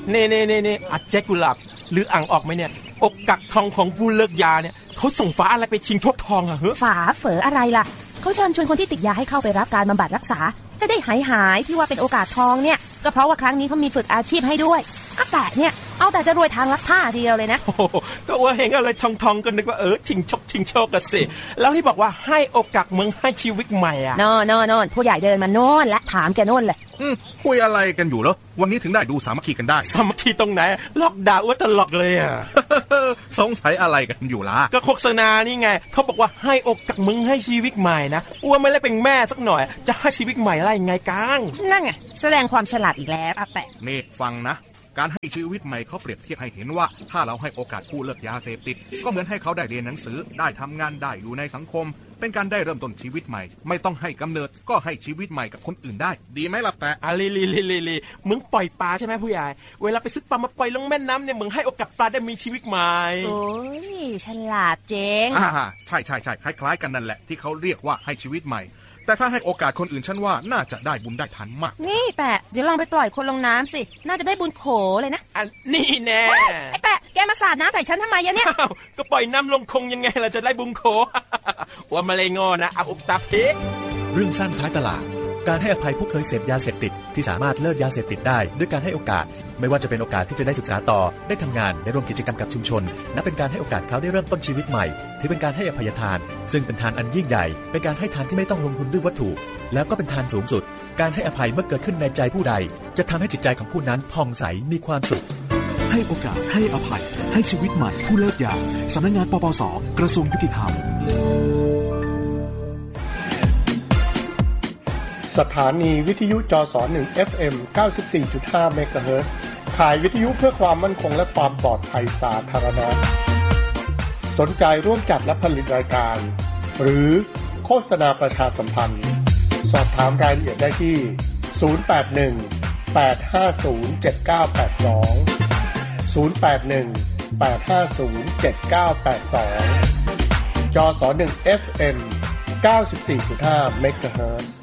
เน่อาเจ๊กุหลาบหรืออ่างออกไหมเนี่ยอกกักทองของผู้เลิกยาเนี่ยเขาส่งฝาอะไรไปชิงโชคทองอะเฮ้ยฝาเฝออะไรล่ะเขาเชิญชวนคนที่ติดยาให้เข้าไปรับการบำบัดรักษาจะได้หายที่ว่าเป็นโอกาสทองเนี่ยก็เพราะว่าครั้งนี้เขามีฝึกอาชีพให้ด้วยอาแปะเนี่ยเอาแต่จะรวยทางลักผ้าเดียวเลยนะก็ว่าเห็นอะไรทองกันนึกว่าชิงโชคกันสิแล้วที่บอกว่าให้โอกาสมึงให้ชีวิตใหม่อ่ะโน่นผู้ใหญ่เดินมาโน่นและถามแกโน่นเลยคุยอะไรกันอยู่เหรอวันนี้ถึงได้ดูสามัคคีกันได้สามัคคีตรงไหนลอกด่าอ้วตลอดเลยอ่ะสงสัยอะไรกันอยู่ล่ะก็โฆษณานี่ไงเขาบอกว่าให้โอกาสมึงให้ชีวิตใหม่นะอ้วไม่ได้เป็นแม่สักหน่อยจะให้ชีวิตใหม่อะไรยังไงกันนั่นไงแสดงความฉลาดอีกแล้วอาแปะนี่ฟังนะการให้ชีวิตใหม่เขาเปรียบเทียบให้เห็นว่าถ้าเราให้โอกาสผู้เลิกยาเสพติดก็เหมือนให้เขาได้เรียนหนังสือได้ทำงานได้อยู่ในสังคมเป็นการได้เริ่มต้นชีวิตใหม่ไม่ต้องให้กำเนิดก็ให้ชีวิตใหม่กับคนอื่นได้ดีไหมล่ะแปะลีมึงปล่อยปลาใช่ไหมผู้ใหญ่เวลาไปซื้อปลามาปล่อยลงแม่น้ำเนี่ยมึงให้โอกาสปลาได้มีชีวิตใหม่โอ้ยฉลาดเจ๋งใช่คล้ายๆกันนั่นแหละที่เขาเรียกว่าให้ชีวิตใหม่แต่ถ้าให้โอกาสคนอื่นฉันว่าน่าจะได้บุญได้ทันมากนี่แปะเดี๋ยวลองไปปล่อยคนลงน้ำสิน่าจะได้บุญโขเลยนะนี่แน่ไอ้แปะแกมาสาดน้ำใส่ฉันทำไมเนี่ยก็ปล่อยน้ำลงคงยังไงล่ะจะได้บุญโขว่ามาเลยงอนะเอาอุบตาเพกเรื่องสั้นท้ายตลาดการให้อภัยผู้เคยเสพยาเสพติดที่สามารถเลิกยาเสพติดได้ด้วยการให้โอกาสไม่ว่าจะเป็นโอกาสที่จะได้ศึกษาต่อได้ทำงานได้ร่วมกิจกรรมกับชุมชนนับเป็นการให้โอกาสเขาได้เริ่มต้นชีวิตใหม่ถือเป็นการให้อภัยทานซึ่งเป็นทานอันยิ่งใหญ่เป็นการให้ทานที่ไม่ต้องลงทุนด้วยวัตถุแล้วก็เป็นทานสูงสุดการให้อภัยเมื่อเกิดขึ้นในใจผู้ใดจะทำให้จิตใจของผู้นั้นผ่องใสมีความสุขให้โอกาสให้อภัยให้ชีวิตใหม่ผู้เลิกยาสำนักงานปปส.กระทรวงยุติธรรมสถานีวิทยุจส1 FM 94.5 เมกะเฮิรตซ์ขายวิทยุเพื่อความมั่นคงและความปลอดภัยสาธารณะสนใจร่วมจัดและผลิตรายการหรือโฆษณาประชาสัมพันธ์สอบถามรายละเอียดได้ที่081-850-7982 081-850-7982 จส1 FM 94.5 เมกะเฮิรตซ์